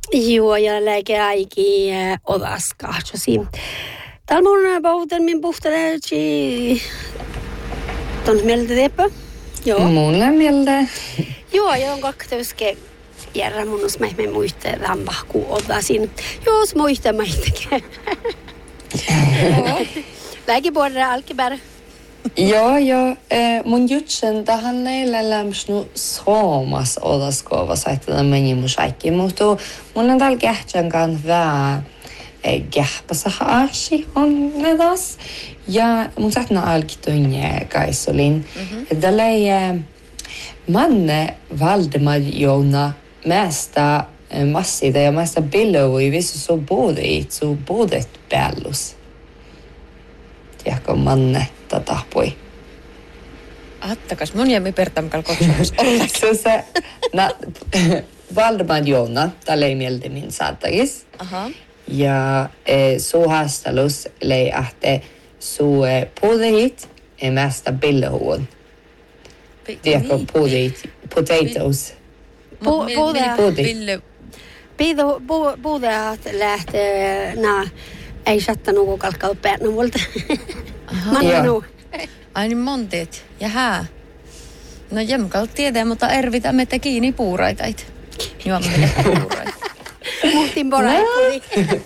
Joo, ja läke aiki odaskahtosi. Täällä mun pautan min puhtaleeksi ton mieltä teepä. Joo. Mulle mieltä. Joo, ja on kaktuske järra mun os mä muistaa rampahku odasin. Jos muistaa mä itsekin. Läke puolella alkibär. Joo. Mun jutsen tähän näillä lämsnu suomas odaskova saittaa meni mun kaikki. Mutta mun on täällä kähtsänkaan vähän kähpässä aasi on nedas. Ja mun saattaa alkitunne kaisolin. Tällä manne Valdemar Joona mästä massida ja mästä billoui vissu so bodet päällus. Tiedätkö manne tapui. Attakas, mun jämi pertamkal kotsumus ollakin. Se Valdemar Joona, tällä ei mieltä min saattakis. Aha. Ja su haastalus lei ahte su puudehit mästä billohuun. Tiedätkö puudehit? Potatoes. Puudeat lähtee ei sattanut kun kalkkau päärnä multa. Joo. Ai niin monteet. Ja hää. No jämkalt tiedä, mutta ervitä me kiinni puuraitait. Juomme puuraita. Muhtin poraipuli.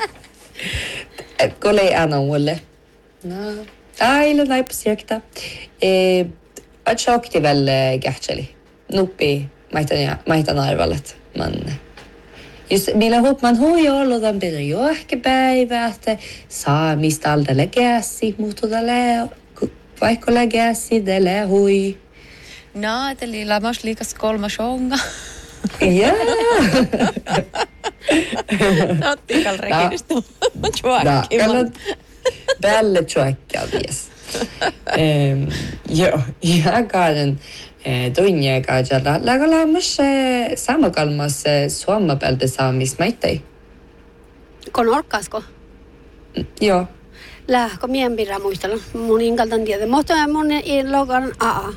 Kole anna mulle. No. Aila naipasiakta. Atshokti väl kähtseli. Nuppi maitan arvallet. Just millä man huijollutan pitää jo ehkä päivä, että saa mistä alta lägäsi, mutta vaikka lägäsi, tällä hui. No, eli lämmäs liikas 3 shonga. Jaa. Ottikal rekistä. Tjuakkiman. Välle tjuakkia vies. Joo, ja Karen tunne kaajalla. Lägällä myös samakalmas suomapeltä saamismaittei. Kon orkaasko? Joo. Lähkö mien pidä muistella. Mun inkaltan tiedä. Mutta mun logan AA.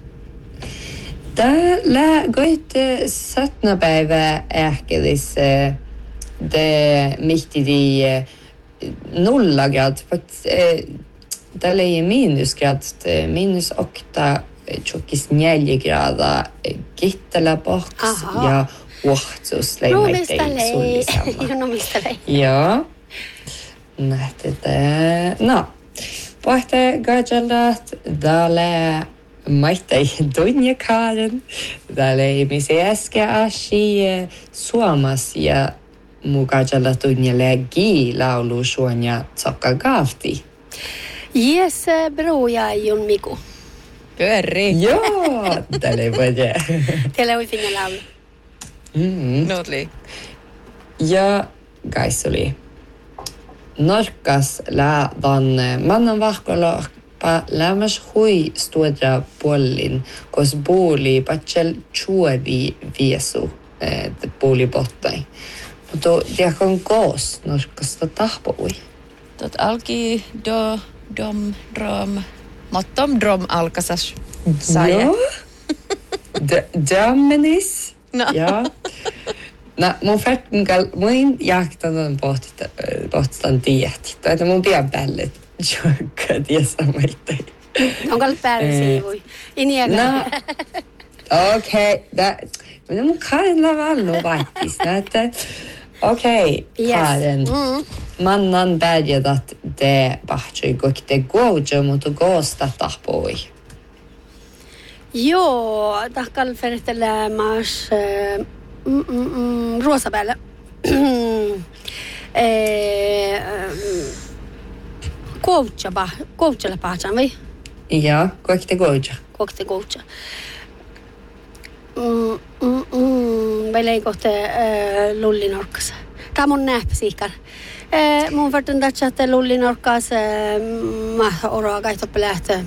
Täällä goit 17 päivää ähkelis det mihtidi 0 grad. Täällä ei minusgrad, -8 tjockis 4 grader Gittela box ja uhtsus leimaittein sullisama. No mistä lei? Joo. No. Pohte gajallat täällä maittei tunne Karen. Täällä ei misi äsken asi suomas ja mu gajalla tunne lägi laulu suonia tsokka gaafti. Yes, broja jun Miku. Pyöri. Joo, täällä ei voi jää. Teillä voi finna laulu. Notli. Ja gaisoli. Norkas läädan mannan vahkolahpa lämmäs hui stuodra puolin, kos puoli patsel chuodi viesu puoli bottai. Mutta tiedätkö koos norkasta tahpoi? Tot alki dom mottom drom alkasas. Joo. Dömenis. No. Ja. No, mun jahtanan pohtistan tietti. Että mun pian päälle tjokka tiesä maittain. Onko päälle siivui? Iniäkö? No, okei. Mutta mun Karen vallu vaihtis. Okei, Karen. Mannan päädjätat te pahtsui kokte gojo, mutta goosta tahpoi. Joo, tahkal fertelämas ruosapäällä. Coachalla pahtsan, vai? Joo, kokte gojo. Kokte gojo. Meillä ei kohta lullinorkassa. Tämä on mun nähpäsiikar. Mun varten tatsa, että lullinorkassa mä oroa kaihtoppe lähtöä.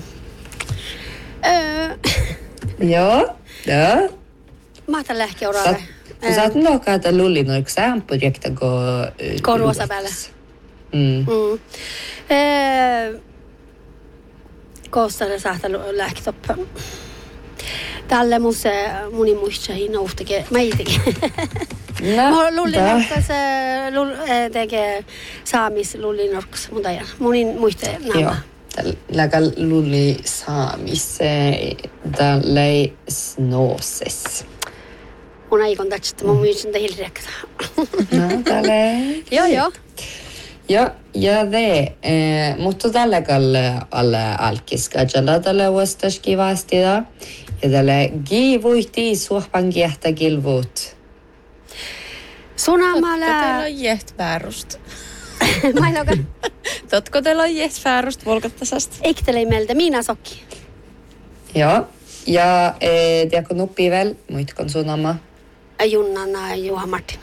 Joo. Mä otan lähki oroa. Sä oot luokkaa, että lullinorkassa on projekta Ko ruosapäällä. Koostalla saattaa lähkitoppe. Tälle mun muistsahin nouhtakin. Mä itikin. Lullinorkkas tekee saamis lullinorkkas, mutta ajan. Munin muiste nämä. Joo. Läkä lulli saamis tällei snoses. Mun aikon tästä, mun myysin te hilreäktä. No, tällei. Joo. Ja mutta tällä alle alkiskajalla tällä vastas kivasti da. Ja tällä givuitti suhpan kiehtä kilvuut. Sunamalla. Totko teillä on jähtväärust? Mailoka. Totko teillä on jähtväärust volkattasasta? Eiktele meiltä, minä sokki. Joo. Ja tiedätkö nuppii vielä, muitkon sunama? Junnana ja Juha Martina.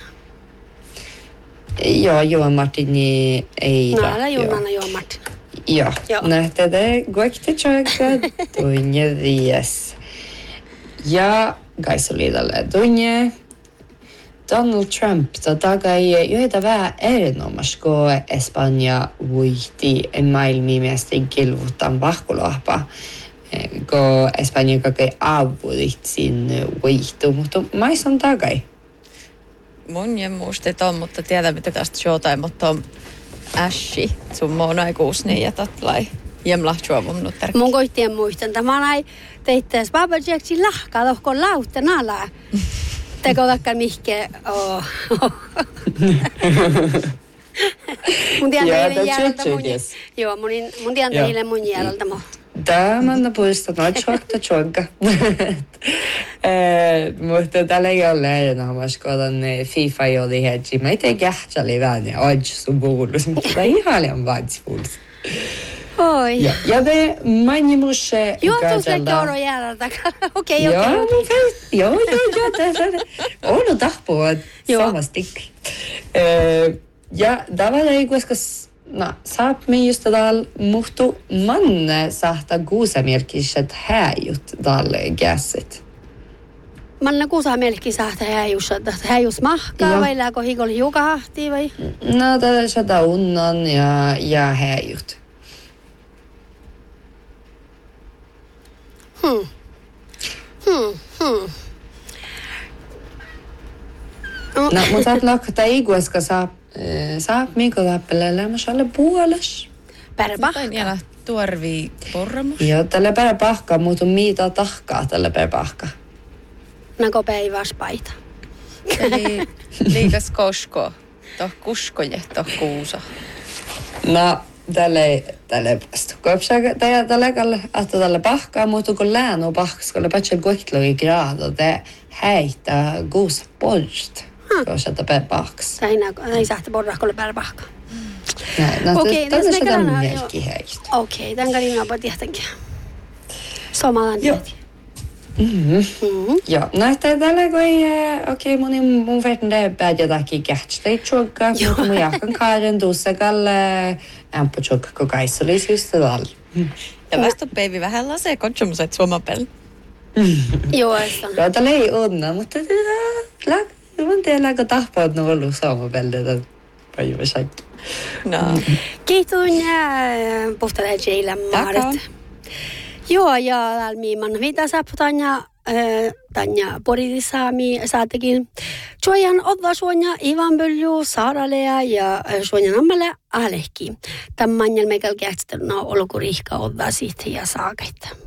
Joo, Juha Martini ei. Näillä Junnana Juha Martina. Joo. Nähtede guekte tjoika tunne vies. Ja Gaisoliidalle tunne. Donald Trump takai joita vähän erinomasko Espanja vuihti maailmiin mielestä kilvuuttaan vahkolahpa. Kun Espanja kaikki avutit sinne vuihtu, mutta mais on takai. Mun jemmuusti on, mutta tiedä mitä tästä showtime, mutta on ässi. Sun muun aikuus niin jätät lai jemlahtsua mun nyt tärkeä. Mun koittien muistan, että mä näin teittäis Baba Jacksin lahkaa lohkoon lautte nalaa. Teko vaikka mihke. Mun tiedän teille jäältä mun. Joo, mun tiedän teille mun jäältä mun. Tämän puolesta tjoikta tjoikka. Mutta tällä ei ole enemmän, kun FIFA jodi hetki. Mä itse kähtsali vähän ja odds sun puolus, mutta ihan on vatsipuolus. Oi. Ja me mainimus joo, tuossa euro jäällä takaa. Okei. Joo, tässä on tahpua samasti. Ja tavallaan ei koska saab me just täällä muhtu manne sahta kuusamerkiset häjut täällä käsit. Manne kuusamerkki sahta häjus mahkaa vai lääkö hikoli jukahti vai? No tätä sada unnan ja häjut. No, mutta lakta ei koska saab minkä läppelellä, mä saalle puoles. Pärpahka. Tain vielä tuorvii porramus. Joo, tällä pärpahka, mutta mitä tahkaa tällä pärpahka. Nako päiväs paita. Eli liikas kosko. Toh kuskoje, toh kuusa. No, tälle pastu. Kopsa tällä pahkaa, mutta kun läänu pahkas, kun patsa koitloi graado, te häitä kuusa poist. Koska tätä pahkas. Ei saa porrahkolle pärpahka. Okei, tässä me käydään melki häistä. Okei, tämän käydään jopa tietenkin. Somalan tietenkin. Joo, no että tällä kun mun verran päädjätäkin kähtsleit tjokka, mutta mun jahkan kaaren tuossakalle ämpö tjokka, kun kaissa oli syystä täällä. Ja vasta päivi vähän lasee kotsomuset suomapel. Joo, että joo, tällä ei onna, mutta mun tiedä, kun tahpaat on ollut suomapelle tämän päivä shakki. No. Kiitun puhtalle Jeilan maarit. Joo, ja almiiman vida saaputanya tanya porisaami saatekin. Suojan odva suoja Ivan Bölju Saaralea ja suojan ammalle Alehki. Tämän manjal meikäl kähtsteluna olkurihka odva siitä ja saakaita.